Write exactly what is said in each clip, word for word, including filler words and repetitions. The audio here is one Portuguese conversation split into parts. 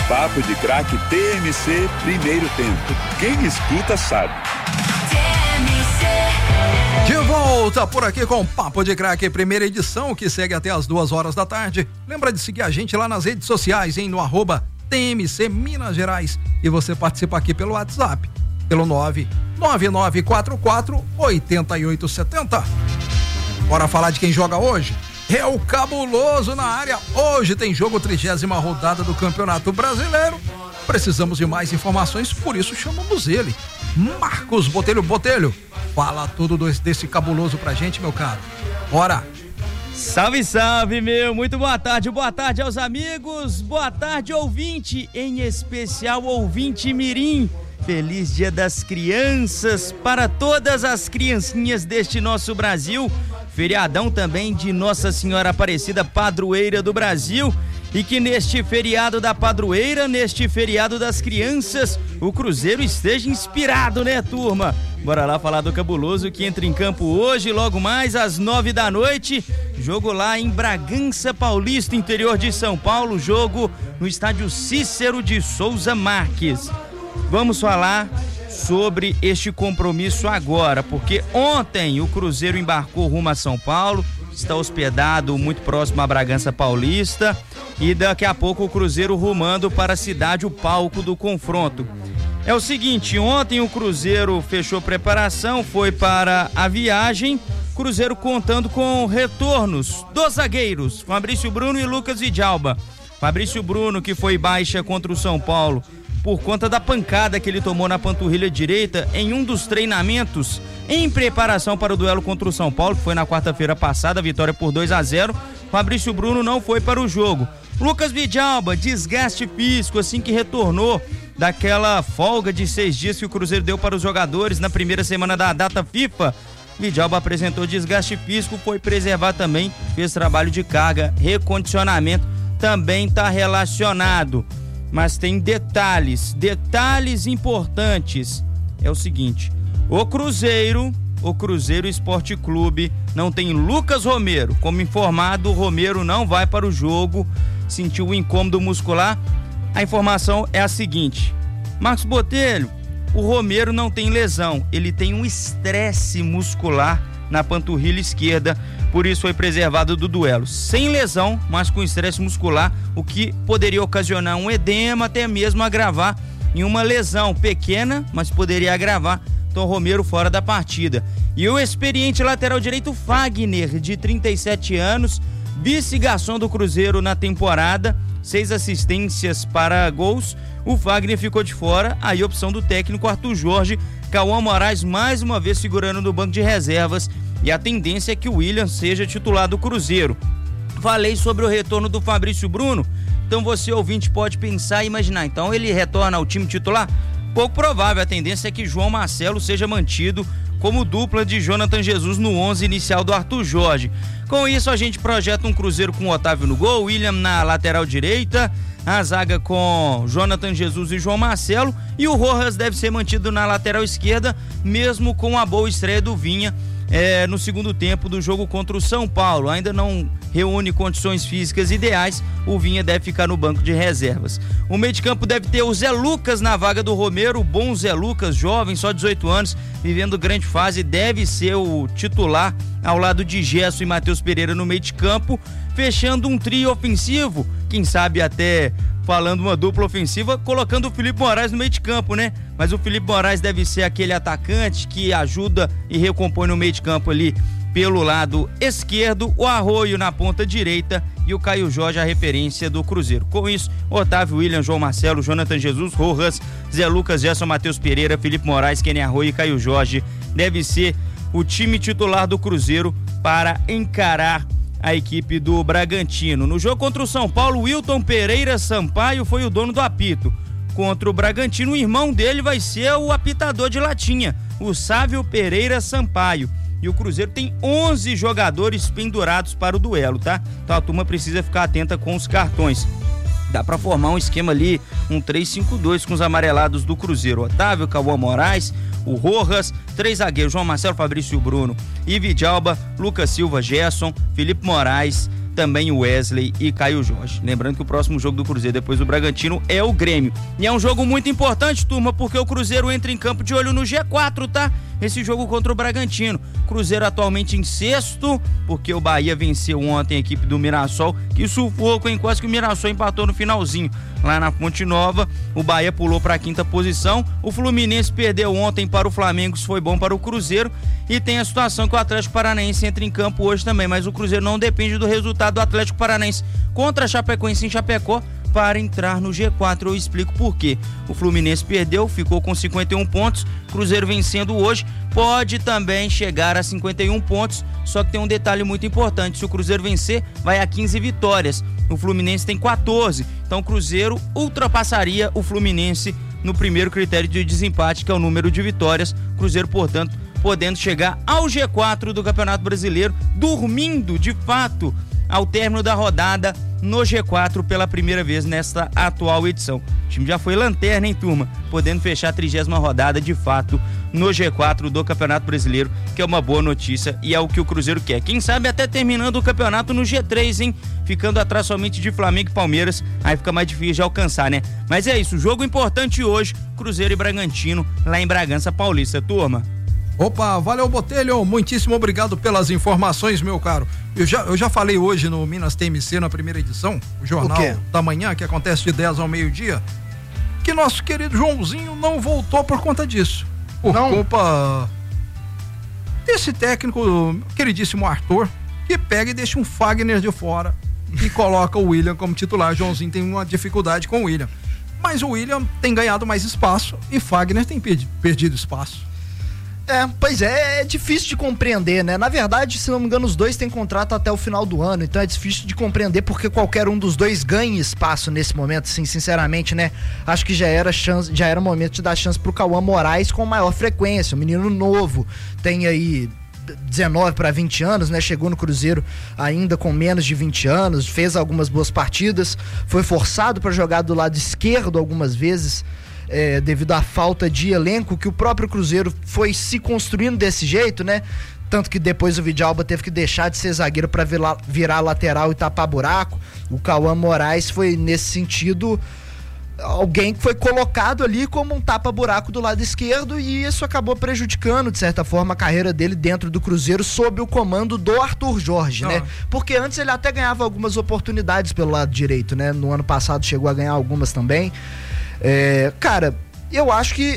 Papo de Craque T M C Primeiro Tempo. Quem escuta sabe. De volta por aqui com Papo de Craque, primeira edição, que segue até as duas horas da tarde. Lembra de seguir a gente lá nas redes sociais, hein? No arroba T M C Minas Gerais. E você participa aqui pelo WhatsApp, pelo nove nove nove quatro quatro oito oito sete zero. Bora falar de quem joga hoje? É o Cabuloso na área. Hoje tem jogo, trigésima rodada do Campeonato Brasileiro. Precisamos de mais informações, por isso chamamos ele. Marcos Botelho. Botelho, fala tudo desse Cabuloso pra gente, meu caro. Bora! Salve, salve, meu! Muito boa tarde, boa tarde aos amigos, boa tarde, ouvinte, em especial ouvinte mirim. Feliz Dia das Crianças para todas as criancinhas deste nosso Brasil. Feriadão também de Nossa Senhora Aparecida, padroeira do Brasil. E que neste feriado da padroeira, neste feriado das crianças, o Cruzeiro esteja inspirado, né, turma? Bora lá falar do Cabuloso, que entra em campo hoje, logo mais às nove da noite. Jogo lá em Bragança Paulista, interior de São Paulo. Jogo no estádio Cícero de Souza Marques. Vamos falar sobre este compromisso agora, porque ontem o Cruzeiro embarcou rumo a São Paulo, está hospedado muito próximo a Bragança Paulista, e daqui a pouco o Cruzeiro rumando para a cidade, o palco do confronto. É o seguinte, ontem o Cruzeiro fechou preparação, foi para a viagem, Cruzeiro contando com retornos dos zagueiros, Fabrício Bruno e Lucas Vidalba. Fabrício Bruno, que foi baixa contra o São Paulo por conta da pancada que ele tomou na panturrilha direita em um dos treinamentos em preparação para o duelo contra o São Paulo, que foi na quarta-feira passada, vitória por dois a zero. Fabrício Bruno não foi para o jogo. Lucas Vidalba, desgaste físico assim que retornou daquela folga de seis dias que o Cruzeiro deu para os jogadores na primeira semana da data FIFA. Vidalba apresentou desgaste físico, foi preservar também, fez trabalho de carga, recondicionamento, também está relacionado. Mas tem detalhes, detalhes importantes. É o seguinte, o Cruzeiro, o Cruzeiro Esporte Clube não tem Lucas Romero. Como informado, o Romero não vai para o jogo, sentiu um incômodo muscular. A informação é a seguinte, Marcos Botelho, o Romero não tem lesão, ele tem um estresse muscular na panturrilha esquerda, por isso foi preservado do duelo. Sem lesão, mas com estresse muscular, o que poderia ocasionar um edema, até mesmo agravar em uma lesão pequena, mas poderia agravar. Então Romero fora da partida. E o experiente lateral direito Fagner, de trinta e sete anos, vice-garçom do Cruzeiro na temporada, seis assistências para gols. O Fagner ficou de fora, aí a opção do técnico Arthur Jorge. Cauã Moraes mais uma vez figurando no banco de reservas, e a tendência é que o William seja titular do Cruzeiro. Falei sobre o retorno do Fabrício Bruno, então você ouvinte pode pensar e imaginar, então ele retorna ao time titular? Pouco provável, a tendência é que João Marcelo seja mantido como dupla de Jonathan Jesus no onze inicial do Arthur Jorge. Com isso a gente projeta um Cruzeiro com Otávio no gol, William na lateral direita, a zaga com Jonathan Jesus e João Marcelo, e o Rojas deve ser mantido na lateral esquerda, mesmo com a boa estreia do Vinha é, no segundo tempo do jogo contra o São Paulo. Ainda não reúne condições físicas ideais, o Vinha deve ficar no banco de reservas. O meio de campo deve ter o Zé Lucas na vaga do Romero, o bom Zé Lucas, jovem, só dezoito anos, vivendo grande fase, deve ser o titular ao lado de Gerson e Matheus Pereira no meio de campo, fechando um trio ofensivo, quem sabe até falando uma dupla ofensiva, colocando o Felipe Moraes no meio de campo, né? Mas o Felipe Moraes deve ser aquele atacante que ajuda e recompõe no meio de campo ali pelo lado esquerdo, o Arroio na ponta direita e o Caio Jorge a referência do Cruzeiro. Com isso, Otávio, William, João Marcelo, Jonathan Jesus, Rojas, Zé Lucas, Gerson, Matheus Pereira, Felipe Moraes, Kenny Arroio e Caio Jorge deve ser o time titular do Cruzeiro para encarar a equipe do Bragantino. No jogo contra o São Paulo, Wilton Pereira Sampaio foi o dono do apito. Contra o Bragantino, o irmão dele vai ser o apitador de latinha, o Sávio Pereira Sampaio. E o Cruzeiro tem onze jogadores pendurados para o duelo, tá? Então a turma precisa ficar atenta com os cartões. Dá pra formar um esquema ali, um três cinco dois com os amarelados do Cruzeiro. Otávio, Cauã Moraes, o Rojas, três zagueiros, João Marcelo, Fabrício Bruno e Vidalba, Lucas Silva, Gerson, Felipe Moraes, também o Wesley e Caio Jorge. Lembrando que o próximo jogo do Cruzeiro depois do Bragantino é o Grêmio. E é um jogo muito importante, turma, porque o Cruzeiro entra em campo de olho no G quatro, tá? Esse jogo contra o Bragantino. Cruzeiro atualmente em sexto, porque o Bahia venceu ontem a equipe do Mirassol, que sufoco, hein? Quase que o Mirassol empatou no finalzinho. Lá na Fonte Nova, o Bahia pulou para a quinta posição. O Fluminense perdeu ontem para o Flamengo, isso foi bom para o Cruzeiro. E tem a situação que o Atlético Paranaense entra em campo hoje também, mas o Cruzeiro não depende do resultado do Atlético Paranaense contra a Chapecoense em Chapecó para entrar no G quatro. Eu explico por quê. O Fluminense perdeu, ficou com cinquenta e um pontos. Cruzeiro vencendo hoje pode também chegar a cinquenta e um pontos, só que tem um detalhe muito importante: se o Cruzeiro vencer, vai a quinze vitórias. O Fluminense tem quatorze, então o Cruzeiro ultrapassaria o Fluminense no primeiro critério de desempate, que é o número de vitórias. Cruzeiro, portanto, podendo chegar ao G quatro do Campeonato Brasileiro, dormindo de fato ao término da rodada no G quatro pela primeira vez nesta atual edição. O time já foi lanterna, hein, turma? Podendo fechar a trigésima rodada de fato no G quatro do Campeonato Brasileiro, que é uma boa notícia e é o que o Cruzeiro quer. Quem sabe até terminando o campeonato no G três, hein? Ficando atrás somente de Flamengo e Palmeiras, aí fica mais difícil de alcançar, né? Mas é isso, jogo importante hoje, Cruzeiro e Bragantino, lá em Bragança Paulista, turma. Opa, valeu, Botelho, muitíssimo obrigado pelas informações, meu caro. Eu já, eu já falei hoje no Minas T M C, na primeira edição, o jornal da manhã, que acontece de dez ao meio-dia, que nosso querido Joãozinho não voltou por conta disso. Por não. culpa desse técnico, queridíssimo Arthur, que pega e deixa um Fagner de fora e coloca o William como titular. Joãozinho tem uma dificuldade com o William, mas o William tem ganhado mais espaço e Fagner tem perdido espaço. É, pois é, é difícil de compreender, né? Na verdade, se não me engano, os dois têm contrato até o final do ano, então é difícil de compreender porque qualquer um dos dois ganha espaço nesse momento, sim, sinceramente, né? Acho que já era chance, já era momento de dar chance pro Cauã Moraes com maior frequência, um menino novo, tem aí dezenove para vinte anos, né? Chegou no Cruzeiro ainda com menos de vinte anos, fez algumas boas partidas, foi forçado para jogar do lado esquerdo algumas vezes, É, devido à falta de elenco, que o próprio Cruzeiro foi se construindo desse jeito, né? Tanto que depois o Vidalba teve que deixar de ser zagueiro para virar, virar lateral e tapar buraco. O Cauã Moraes foi, nesse sentido, alguém que foi colocado ali como um tapa-buraco do lado esquerdo, e isso acabou prejudicando, de certa forma, a carreira dele dentro do Cruzeiro sob o comando do Arthur Jorge, ah. né? Porque antes ele até ganhava algumas oportunidades pelo lado direito, né? No ano passado chegou a ganhar algumas também. É, cara, eu acho que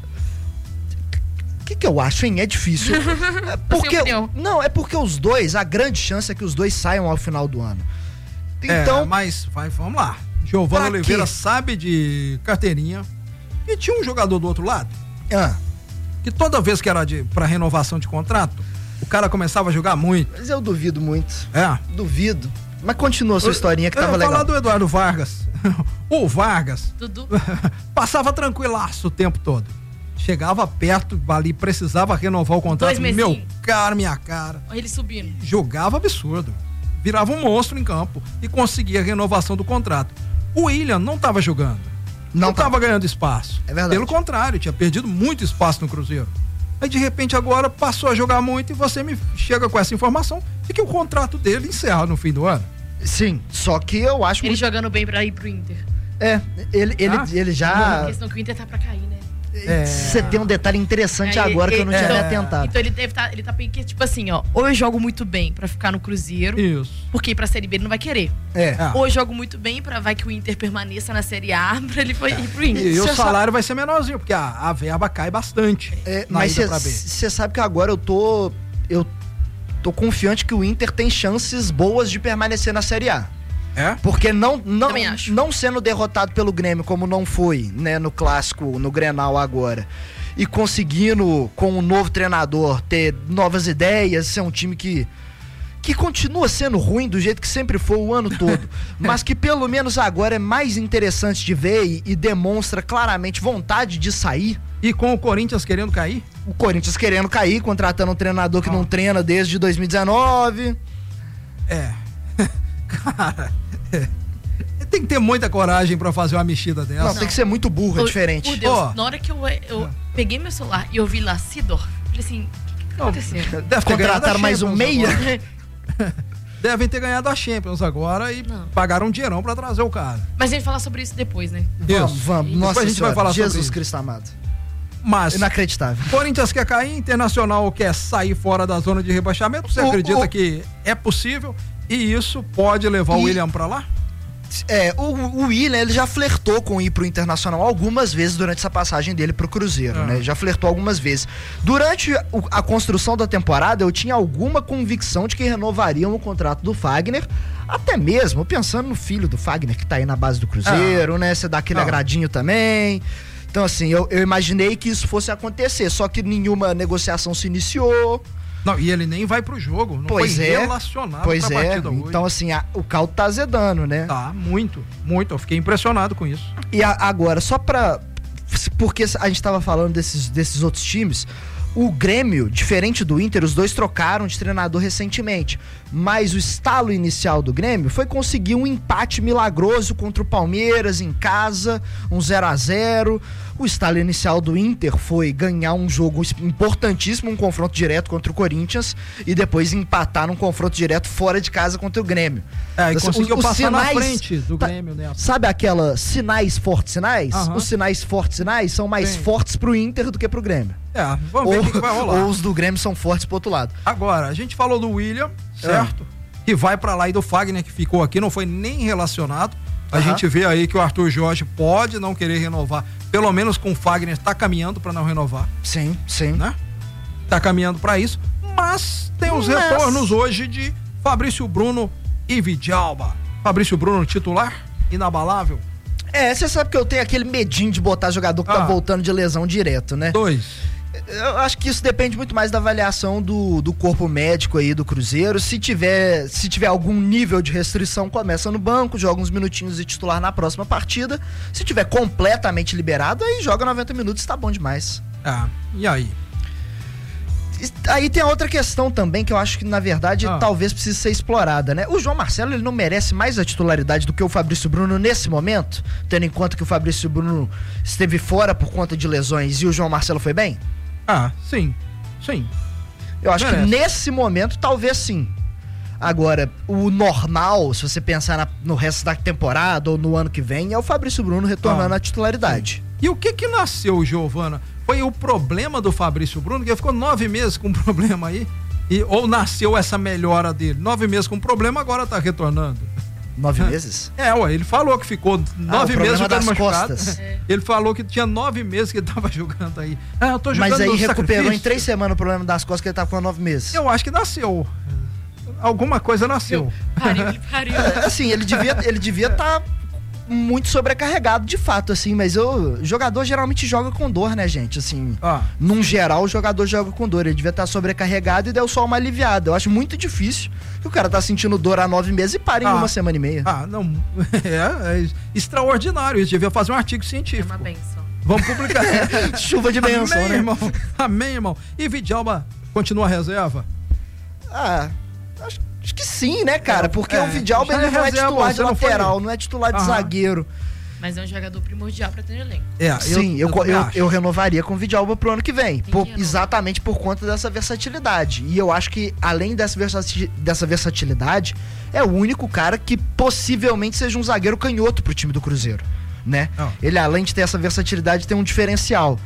o que que eu acho, hein? É difícil. É porque, não, é porque os dois, a grande chance é que os dois saiam ao final do ano. Então, é, mas vai, vamos lá. Giovana Oliveira quê? sabe de carteirinha e tinha um jogador do outro lado ah. que toda vez que era de, pra renovação de contrato, o cara começava a jogar muito. Mas eu duvido muito. É? Duvido. Mas continua a sua eu, historinha que tava legal. Eu vou falar do Eduardo Vargas. O Vargas Dudu. passava tranquilaço o tempo todo. Chegava perto, ali precisava renovar o contrato. Meu cara, minha cara. Olha ele subindo. Jogava absurdo. Virava um monstro em campo e conseguia a renovação do contrato. O William não estava jogando. Não estava ganhando espaço. É verdade. Pelo contrário, tinha perdido muito espaço no Cruzeiro. Aí de repente agora passou a jogar muito e você me chega com essa informação de que o contrato dele encerra no fim do ano. Sim, só que eu acho Ele muito... jogando bem pra ir pro Inter. É, ele, ele, ah? ele já... A questão que o Inter tá pra cair, né? Você é... tem um detalhe interessante Aí, agora ele, que eu não tinha é... me atentado. Então ele deve tá, ele tá porque, tipo assim, ó, ou eu jogo muito bem pra ficar no Cruzeiro, Isso. porque ir pra Série B ele não vai querer. É. Ou eu jogo muito bem pra vai que o Inter permaneça na Série A pra ele é. ir pro Inter. E, e o salário sabe... vai ser menorzinho, porque a, a verba cai bastante. É, mas você sabe que agora eu tô eu tô confiante que o Inter tem chances boas de permanecer na Série A. É? Porque não, não, não sendo derrotado pelo Grêmio, como não foi, né, no clássico, no Grenal agora, e conseguindo, com um novo treinador, ter novas ideias, ser um time que, que continua sendo ruim do jeito que sempre foi o ano todo, mas que pelo menos agora é mais interessante de ver e, e demonstra claramente vontade de sair. E com o Corinthians querendo cair? O Corinthians querendo cair, contratando um treinador que ah. não treina desde dois mil e dezenove. É. Cara, tem que ter muita coragem pra fazer uma mexida dessa. Não, não. Tem que ser muito burro, é oh, diferente. Por Deus, oh. na hora que eu, eu peguei meu celular e eu vi lá Sidor, falei assim, o que, que tá acontecendo? Deve ter contratar mais um meia? devem ter ganhado a Champions agora e não. pagaram um dinheirão pra trazer o cara. Mas a gente fala sobre isso depois, né? Vamos, vamos. Isso. Nossa a gente senhora, vai falar Jesus sobre Cristo isso. amado. Mas, inacreditável. Corinthians quer cair, Internacional quer sair fora da zona de rebaixamento. Você o, acredita o... que é possível e isso pode levar e... o William pra lá? É, o, o William, ele já flertou com ir pro Internacional algumas vezes durante essa passagem dele pro Cruzeiro, ah. né? Já flertou algumas vezes. Durante o, a construção da temporada, eu tinha alguma convicção de que renovariam o contrato do Fagner, até mesmo pensando no filho do Fagner, que tá aí na base do Cruzeiro, ah. né? Você dá aquele ah. agradinho também. Então, assim, eu, eu imaginei que isso fosse acontecer, só que nenhuma negociação se iniciou. Não, e ele nem vai pro jogo, não pois foi é, relacionado pois pra é. partida hoje. Então, assim, a, o caldo tá azedando, né? Tá, muito, muito. Eu fiquei impressionado com isso. E a, agora, só pra... Porque a gente tava falando desses, desses outros times... O Grêmio, diferente do Inter, os dois trocaram de treinador recentemente. Mas o estalo inicial do Grêmio foi conseguir um empate milagroso contra o Palmeiras em casa, um zero a zero. O estalo inicial do Inter foi ganhar um jogo importantíssimo, um confronto direto contra o Corinthians, e depois empatar num confronto direto fora de casa contra o Grêmio. É, e conseguiu os, os passar sinais, na frente do tá, Grêmio, né? Sabe aquela sinais fortes sinais? Uhum. Os sinais fortes sinais são mais Sim. fortes pro Inter do que pro Grêmio. É, vamos ver o que, que vai rolar. Ou os do Grêmio são fortes pro outro lado. Agora, a gente falou do William, certo? É. Que vai pra lá, e do Fagner, que ficou aqui, não foi nem relacionado. A uhum. gente vê aí que o Arthur Jorge pode não querer renovar, pelo menos com o Fagner, tá caminhando pra não renovar. Sim, sim. Né? Tá caminhando pra isso, mas tem os mas... retornos hoje de Fabrício Bruno e Vidalba. Fabrício Bruno titular, inabalável. É, você sabe que eu tenho aquele medinho de botar jogador que ah. tá voltando de lesão direto, né? Dois. Eu acho que isso depende muito mais da avaliação do, do corpo médico aí do Cruzeiro. Se tiver, se tiver algum nível de restrição, começa no banco, joga uns minutinhos de titular na próxima partida. Se tiver completamente liberado, aí joga noventa minutos, tá bom demais. Ah, e aí? Aí tem outra questão também que eu acho que na verdade ah. talvez precise ser explorada, né? O João Marcelo, ele não merece mais a titularidade do que o Fabrício Bruno nesse momento, tendo em conta que o Fabrício Bruno esteve fora por conta de lesões e o João Marcelo foi bem? Ah, sim, sim. Eu acho merece. que nesse momento talvez sim. Agora, o normal, se você pensar na, no resto da temporada ou no ano que vem, é o Fabrício Bruno retornando à ah, titularidade. Sim. E o que que nasceu, Giovana? Foi o problema do Fabrício Bruno, que ele ficou nove meses com problema aí, e, ou nasceu essa melhora dele? Nove meses com problema, agora tá retornando. Nove meses? É, ué, ele falou que ficou nove ah, meses jogando machucado. Costas. É. Ele falou que tinha nove meses que ele tava jogando aí. Ah, eu tô jogando. Mas aí recuperou sacrifício. Em três semanas o problema das costas que ele tava com nove meses. Eu acho que nasceu. Alguma coisa nasceu. Pariu, ele pariu. Assim, ele devia ele devia estar tá muito sobrecarregado de fato, assim, mas o jogador geralmente joga com dor, né, gente? Assim, ah. num geral, o jogador joga com dor. Ele devia estar tá sobrecarregado e deu só uma aliviada. Eu acho muito difícil que o cara tá sentindo dor há nove meses e pare ah. em uma semana e meia. Ah, não. É, é extraordinário. Isso devia fazer um artigo científico. É uma benção. Vamos publicar. Chuva de benção, Amém, né? irmão. Amém, irmão. E Vidalba continua a reserva? Ah, acho, acho que sim, né, cara? Porque é, o Vidalba ele é não é reserva, titular de lateral, não, não é titular de Aham. zagueiro. Mas é um jogador primordial pra ter elenco. É, sim, eu, eu, eu, eu renovaria com o Vidalba pro ano que vem. Por, que exatamente por conta dessa versatilidade. E eu acho que, além dessa, versati dessa versatilidade, é o único cara que possivelmente seja um zagueiro canhoto pro time do Cruzeiro, né? Oh. Ele, além de ter essa versatilidade, tem um diferencial.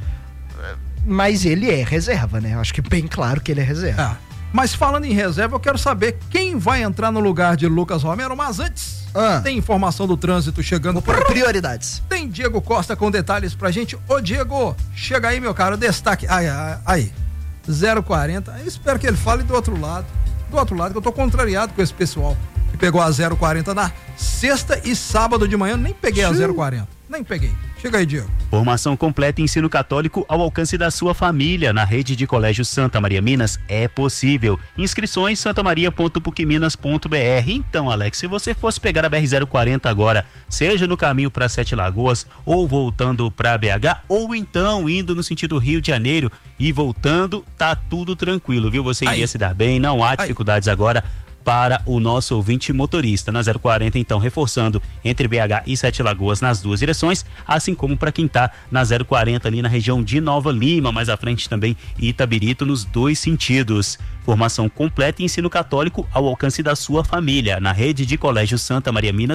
Mas ele é reserva, né? Eu acho que bem claro que ele é reserva. Ah. Mas falando em reserva, eu quero saber quem vai entrar no lugar de Lucas Romero, mas antes, ah. tem informação do trânsito chegando. Vou por prioridades. Tem Diego Costa com detalhes pra gente. Ô Diego, chega aí, meu cara, destaque. Aí, aí, zero quarenta, eu espero que ele fale do outro lado. Do outro lado, que eu tô contrariado com esse pessoal que pegou a zero quarenta na sexta e sábado de manhã, nem peguei a zero quarenta, nem peguei. Chega aí, Diego. Formação completa em ensino católico ao alcance da sua família. Na rede de colégio Santa Maria Minas é possível. Inscrições santamaria ponto puc minas ponto br. Então, Alex, se você fosse pegar a B R zero quarenta agora, seja no caminho para Sete Lagoas ou voltando para B H, ou então indo no sentido Rio de Janeiro e voltando, tá tudo tranquilo, viu? Você iria aí se dar bem, não há dificuldades aí agora. para o nosso ouvinte motorista. Na zero quarenta, então, reforçando entre B H e Sete Lagoas nas duas direções, assim como para quem está na zero quarenta ali na região de Nova Lima, mais à frente também Itabirito, nos dois sentidos. Formação completa e ensino católico ao alcance da sua família, na rede de Colégio Santa Maria Minas